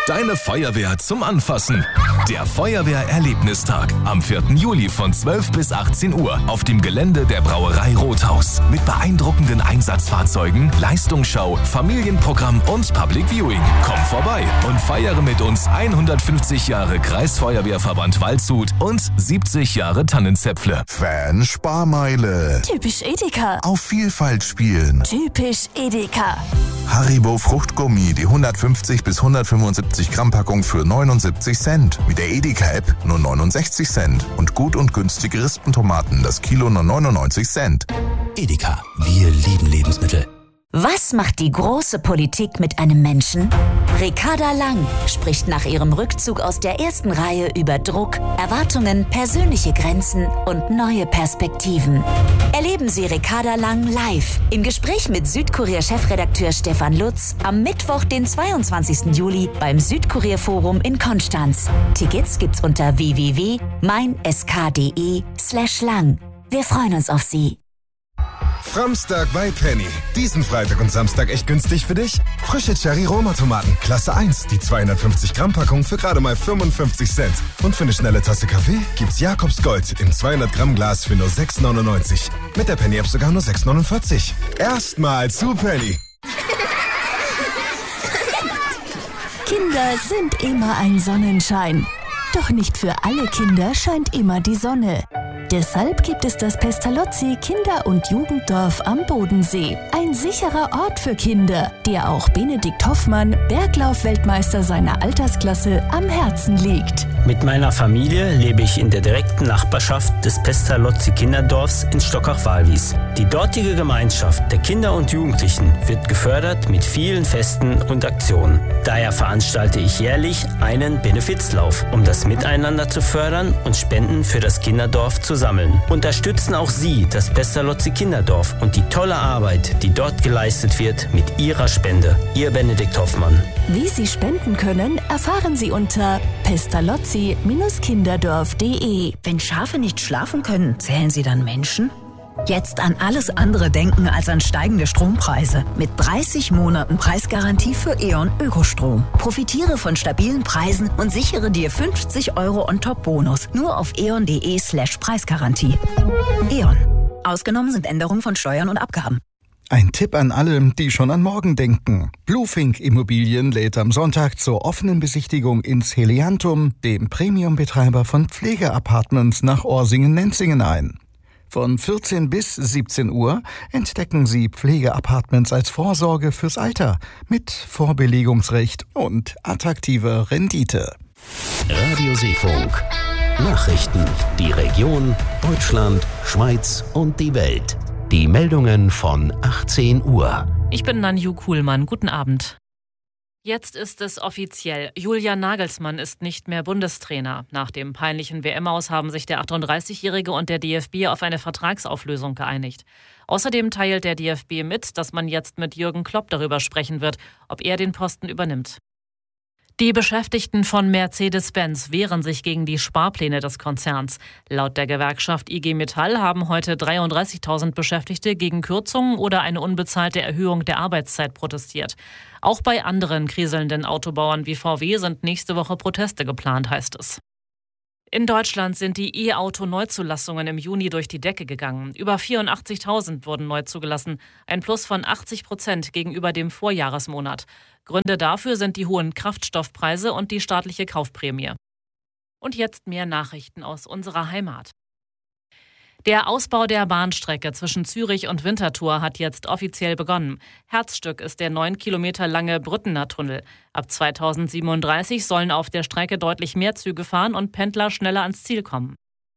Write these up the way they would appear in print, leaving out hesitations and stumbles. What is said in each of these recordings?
Deine Feuerwehr zum Anfassen. Der Feuerwehr-Erlebnistag am 4. Juli von 12 bis 18 Uhr auf dem Gelände der Brauerei Rothaus. Mit beeindruckenden Einsatzfahrzeugen, Leistungsschau, Familienprogramm und Public Viewing. Komm vorbei und feiere mit uns 150 Jahre Kreisfeuerwehrverband Waldshut und 70 Jahre Tannenzäpfle. Fan-Sparmeile. Typisch Edeka. Auf Vielfalt spielen. Typisch Edeka. Haribo Fruchtgummi, die 150 bis 175 Gramm Packung für 79 Cent. Mit der Edeka-App nur 69 Cent. Und gut und günstige Rispentomaten, das Kilo nur 99 Cent. Edeka, wir lieben Lebensmittel. Was macht die große Politik mit einem Menschen? Ricarda Lang spricht nach ihrem Rückzug aus der ersten Reihe über Druck, Erwartungen, persönliche Grenzen und neue Perspektiven. Erleben Sie Ricarda Lang live im Gespräch mit Südkurier-Chefredakteur Stefan Lutz am Mittwoch, den 22. Juli beim Südkurier-Forum in Konstanz. Tickets gibt's unter www.meinsk.de/lang. Wir freuen uns auf Sie. Framstag bei Penny. Diesen Freitag und Samstag echt günstig für dich? Frische Cherry-Roma-Tomaten, Klasse 1, die 250 Gramm Packung für gerade mal 55 Cent. Und für eine schnelle Tasse Kaffee gibt's Jakobs Gold im 200 Gramm Glas für nur 6,99. Mit der Penny-App sogar nur 6,49. Erstmal zu Penny. Kinder sind immer ein Sonnenschein. Doch nicht für alle Kinder scheint immer die Sonne. Deshalb gibt es das Pestalozzi Kinder- und Jugenddorf am Bodensee. Ein sicherer Ort für Kinder, der auch Benedikt Hoffmann, Berglauf-Weltmeister seiner Altersklasse, am Herzen liegt. Mit meiner Familie lebe ich in der direkten Nachbarschaft des Pestalozzi Kinderdorfs in Stockach-Walwies. Die dortige Gemeinschaft der Kinder und Jugendlichen wird gefördert mit vielen Festen und Aktionen. Daher veranstalte ich jährlich einen Benefizlauf, um das Miteinander zu fördern und Spenden für das Kinderdorf zu sammeln. Unterstützen auch Sie das Pestalozzi Kinderdorf und die tolle Arbeit, die dort geleistet wird, mit Ihrer Spende. Ihr Benedikt Hoffmann. Wie Sie spenden können, erfahren Sie unter pestalozzi-kinderdorf.de. Wenn Schafe nicht schlafen können, zählen sie dann Menschen? Jetzt an alles andere denken als an steigende Strompreise. Mit 30 Monaten Preisgarantie für E.ON Ökostrom. Profitiere von stabilen Preisen und sichere dir 50 € On-Top-Bonus. Nur auf eon.de/Preisgarantie. E.ON. Ausgenommen sind Änderungen von Steuern und Abgaben. Ein Tipp an alle, die schon an morgen denken. Bluefink Immobilien lädt am Sonntag zur offenen Besichtigung ins Heliantum, dem Premium-Betreiber von Pflegeapartments nach Orsingen-Nenzingen ein. Von 14 bis 17 Uhr entdecken Sie Pflegeapartments als Vorsorge fürs Alter mit Vorbelegungsrecht und attraktiver Rendite. Radio Seefunk. Nachrichten, die Region, Deutschland, Schweiz und die Welt. Die Meldungen von 18 Uhr. Ich bin Nanju Kuhlmann. Guten Abend. Jetzt ist es offiziell. Julian Nagelsmann ist nicht mehr Bundestrainer. Nach dem peinlichen WM-Aus haben sich der 38-Jährige und der DFB auf eine Vertragsauflösung geeinigt. Außerdem teilt der DFB mit, dass man jetzt mit Jürgen Klopp darüber sprechen wird, ob er den Posten übernimmt. Die Beschäftigten von Mercedes-Benz wehren sich gegen die Sparpläne des Konzerns. Laut der Gewerkschaft IG Metall haben heute 33.000 Beschäftigte gegen Kürzungen oder eine unbezahlte Erhöhung der Arbeitszeit protestiert. Auch bei anderen kriselnden Autobauern wie VW sind nächste Woche Proteste geplant, heißt es. In Deutschland sind die E-Auto-Neuzulassungen im Juni durch die Decke gegangen. Über 84.000 wurden neu zugelassen, ein Plus von 80% gegenüber dem Vorjahresmonat. Gründe dafür sind die hohen Kraftstoffpreise und die staatliche Kaufprämie. Und jetzt mehr Nachrichten aus unserer Heimat. Der Ausbau der Bahnstrecke zwischen Zürich und Winterthur hat jetzt offiziell begonnen. Herzstück ist der 9 Kilometer lange Brüttener Tunnel. Ab 2037 sollen auf der Strecke deutlich mehr Züge fahren und Pendler schneller ans Ziel kommen.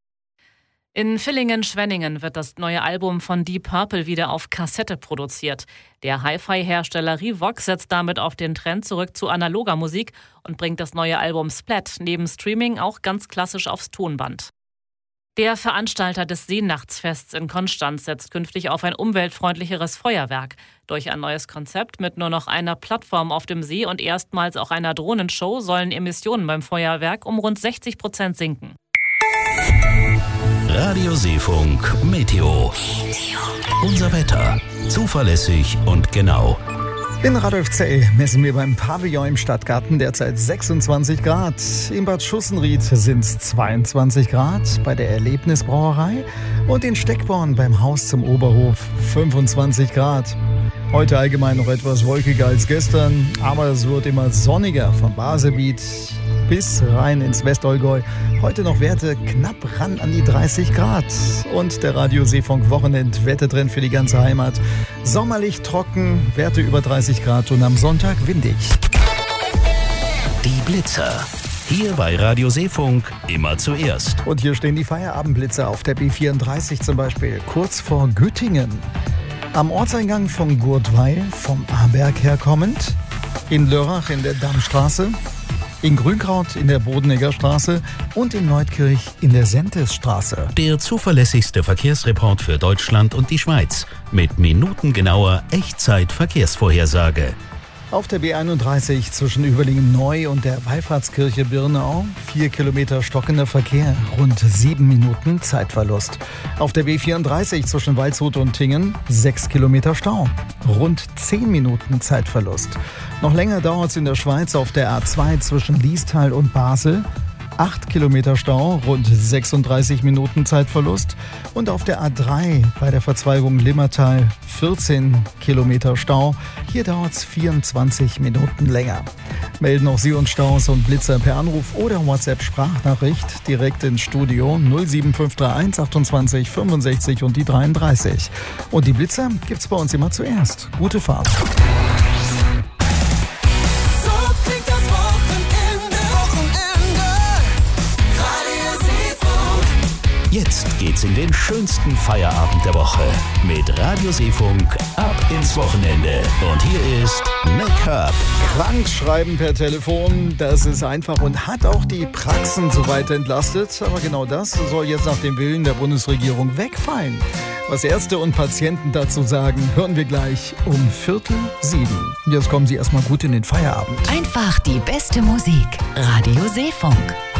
In Villingen-Schwenningen wird das neue Album von Deep Purple wieder auf Kassette produziert. Der Hi-Fi-Hersteller Revox setzt damit auf den Trend zurück zu analoger Musik und bringt das neue Album Splat neben Streaming auch ganz klassisch aufs Tonband. Der Veranstalter des Seenachtsfests in Konstanz setzt künftig auf ein umweltfreundlicheres Feuerwerk. Durch ein neues Konzept mit nur noch einer Plattform auf dem See und erstmals auch einer Drohnenshow sollen Emissionen beim Feuerwerk um rund 60% sinken. Radio Seefunk Meteo. Unser Wetter. Zuverlässig und genau. In Radolfzell messen wir beim Pavillon im Stadtgarten derzeit 26 Grad. In Bad Schussenried sind es 22 Grad, bei der Erlebnisbrauerei und in Steckborn beim Haus zum Oberhof 25 Grad. Heute allgemein noch etwas wolkiger als gestern, aber es wird immer sonniger vom Baselbiet bis rein ins Westallgäu. Heute noch Werte knapp ran an die 30 Grad. Und der Radio Seefunk Wochenend-Wettertrend für die ganze Heimat. Sommerlich trocken, Werte über 30 Grad und am Sonntag windig. Die Blitzer. Hier bei Radio Seefunk immer zuerst. Und hier stehen die Feierabendblitzer auf der B34 zum Beispiel, kurz vor Güttingen. Am Ortseingang von Gurtweil vom Aberg herkommend. In Lörrach in der Dammstraße. In Grünkraut in der Bodenegger Straße und in Neutkirch in der Sentesstraße. Der zuverlässigste Verkehrsreport für Deutschland und die Schweiz mit minutengenauer Echtzeit-Verkehrsvorhersage. Auf der B31 zwischen Überlingen-Neu und der Wallfahrtskirche Birnau 4 Kilometer stockender Verkehr, rund 7 Minuten Zeitverlust. Auf der B34 zwischen Waldshut und Tingen 6 Kilometer Stau, rund 10 Minuten Zeitverlust. Noch länger dauert es in der Schweiz auf der A2 zwischen Liestal und Basel. 8 Kilometer Stau, rund 36 Minuten Zeitverlust. Und auf der A3 bei der Verzweigung Limmertal 14 Kilometer Stau. Hier dauert es 24 Minuten länger. Melden auch Sie uns Staus und Blitzer per Anruf oder WhatsApp-Sprachnachricht direkt ins Studio 07531 28 65 und die 33. Und die Blitzer gibt's bei uns immer zuerst. Gute Fahrt. Jetzt geht's in den schönsten Feierabend der Woche mit Radio Seefunk ab ins Wochenende. Und hier ist Make-up. Krankschreiben per Telefon, das ist einfach und hat auch die Praxen soweit entlastet. Aber genau das soll jetzt nach dem Willen der Bundesregierung wegfallen. Was Ärzte und Patienten dazu sagen, hören wir gleich um 6:45. Jetzt kommen Sie erstmal gut in den Feierabend. Einfach die beste Musik. Radio Seefunk.